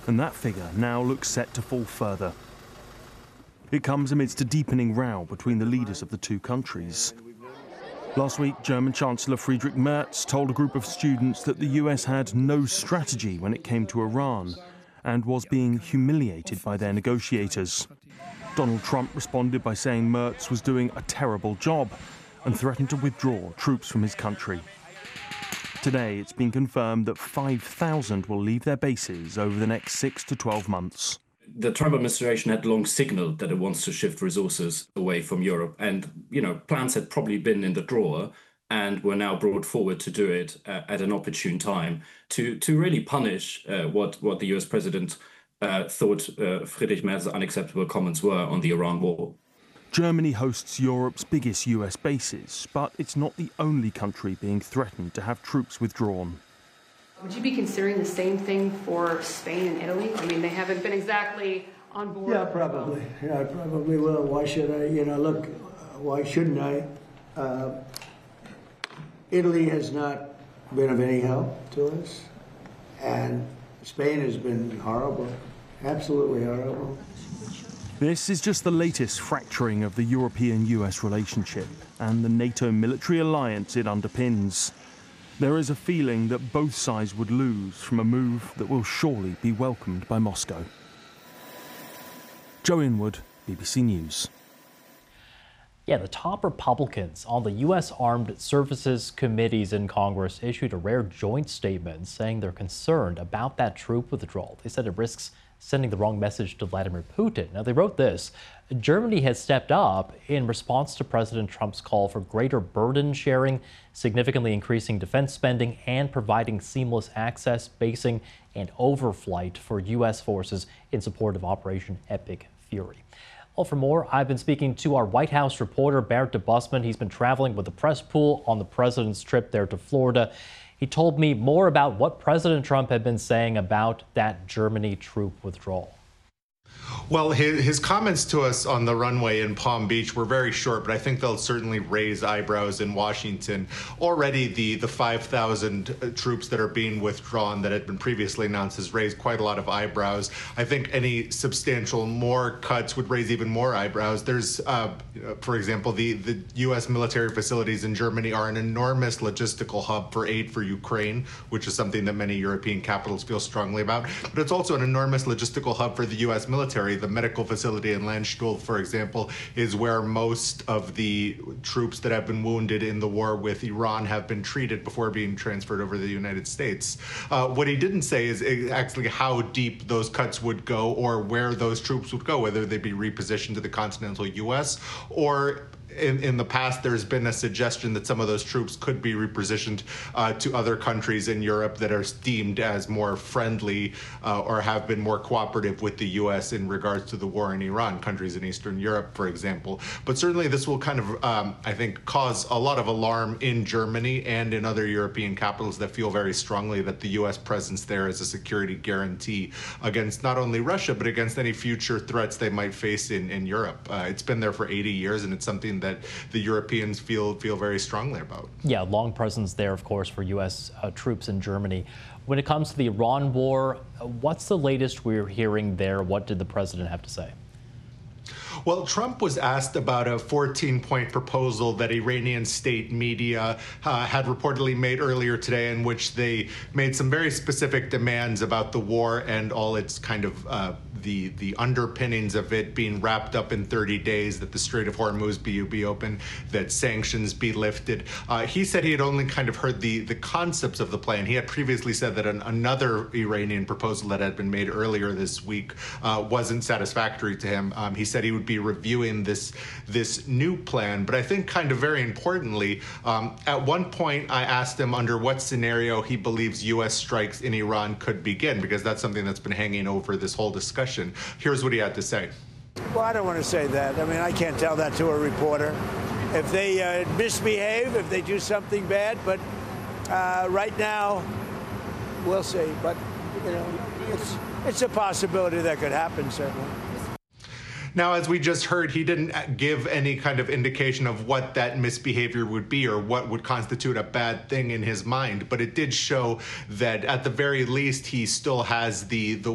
and that figure now looks set to fall further. It comes amidst a deepening row between the leaders of the two countries. Last week, German Chancellor Friedrich Merz told a group of students that the US had no strategy when it came to Iran and was being humiliated by their negotiators. Donald Trump responded by saying Merz was doing a terrible job and threatened to withdraw troops from his country. Today, it's been confirmed that 5,000 will leave their bases over the next 6 to 12 months. The Trump administration had long signaled that it wants to shift resources away from Europe. And, plans had probably been in the drawer and were now brought forward to do it at an opportune time to really punish what the US president thought Friedrich Merz's unacceptable comments were on the Iran war. Germany hosts Europe's biggest US bases, but it's not the only country being threatened to have troops withdrawn. Would you be considering the same thing for Spain and Italy? I mean, they haven't been exactly on board. Yeah, probably. Yeah, I probably will. Why should I? Look, why shouldn't I? Italy has not been of any help to us, and Spain has been horrible, absolutely horrible. This is just the latest fracturing of the European-US relationship and the NATO military alliance it underpins. There is a feeling that both sides would lose from a move that will surely be welcomed by Moscow. Joe Inwood, BBC News. Yeah, the top Republicans on the U.S. Armed Services Committees in Congress issued a rare joint statement saying they're concerned about that troop withdrawal. They said it risks sending the wrong message to Vladimir Putin. Now, they wrote this: Germany has stepped up in response to President Trump's call for greater burden sharing, significantly increasing defense spending, and providing seamless access, basing, and overflight for U.S. forces in support of Operation Epic Fury. Well, for more, I've been speaking to our White House reporter, Barrett DeBusman. He's been traveling with the press pool on the president's trip there to Florida. He told me more about what President Trump had been saying about that Germany troop withdrawal. Well, his comments to us on the runway in Palm Beach were very short, but I think they'll certainly raise eyebrows in Washington. Already, the 5,000 troops that are being withdrawn that had been previously announced has raised quite a lot of eyebrows. I think any substantial more cuts would raise even more eyebrows. There's, for example, the U.S. military facilities in Germany are an enormous logistical hub for aid for Ukraine, which is something that many European capitals feel strongly about. But it's also an enormous logistical hub for the U.S. military. The medical facility in Landstuhl, for example, is where most of the troops that have been wounded in the war with Iran have been treated before being transferred over to the United States. What he didn't say is actually how deep those cuts would go or where those troops would go, whether they be repositioned to the continental U.S. or in the past, there's been a suggestion that some of those troops could be repositioned to other countries in Europe that are deemed as more friendly or have been more cooperative with the U.S. in regards to the war in Iran, countries in Eastern Europe, for example. But certainly this will kind of, I think, cause a lot of alarm in Germany and in other European capitals that feel very strongly that the U.S. presence there is a security guarantee against not only Russia, but against any future threats they might face in Europe. It's been there for 80 years, and it's something that the Europeans feel very strongly about. Yeah, long presence there, of course, for U.S. Troops in Germany. When it comes to the Iran war, what's the latest we're hearing there? What did the president have to say? Well, Trump was asked about a 14-point proposal that Iranian state media had reportedly made earlier today, in which they made some very specific demands about the war and all its kind of the underpinnings of it being wrapped up in 30 days, that the Strait of Hormuz be open, that sanctions be lifted. He said he had only kind of heard the concepts of the plan. He had previously said that another Iranian proposal that had been made earlier this week wasn't satisfactory to him. He said he would be reviewing this new plan. But I think kind of very importantly, at one point I asked him under what scenario he believes U.S. strikes in Iran could begin, because that's something that's been hanging over this whole discussion. Here's what he had to say. Well, I don't want to say that. I mean, I can't tell that to a reporter. If they misbehave, if they do something bad, but right now, we'll see. But, it's a possibility that could happen, certainly. Now, as we just heard, he didn't give any kind of indication of what that misbehavior would be or what would constitute a bad thing in his mind. But it did show that at the very least, he still has the